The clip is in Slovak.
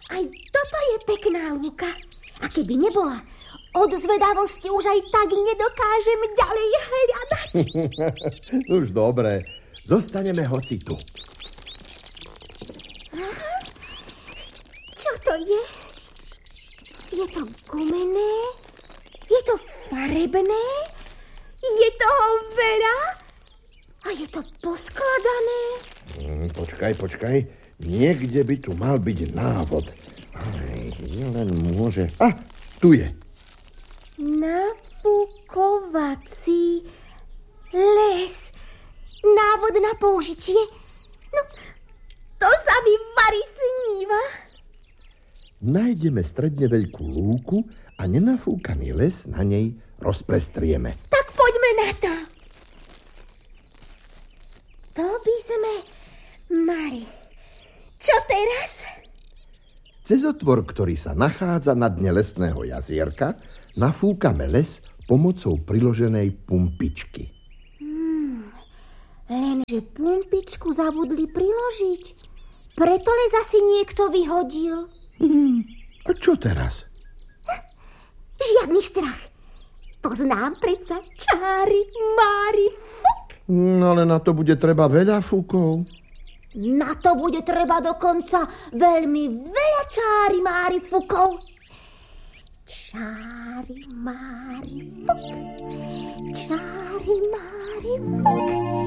Aj toto je pekná lúka. A keby nebola, od zvedavosti už aj tak nedokážem ďalej hľadať. Už dobre, zostaneme hoci tu. Aha. Čo to je? Je to gumené? Je to farebné? Je toho veľa? A je to poskladané? Počkaj. Niekde by tu mal byť návod. Aj, len môže... Tu je. Nafúkovací les. Návod na použitie. No, to sa mi Mari sníva. Nájdeme stredne veľkú lúku a nenafúkaný les na nej rozprestrieme. Tak poďme na to. To by sme mali. Čo teraz? Cez otvor, ktorý sa nachádza na dne lesného jazierka, nafúkame les pomocou priloženej pumpičky. Lenže pumpičku zabudli priložiť. Preto les asi niekto vyhodil. A čo teraz? Žiadny strach. Poznám predsa čáry Mári Fuk. No ale na to bude treba veľa fúkov. Na to bude treba dokonca veľmi veľa čáry Mári Fukov. Čáry Mári Fuk. Čáry Mári Fuk.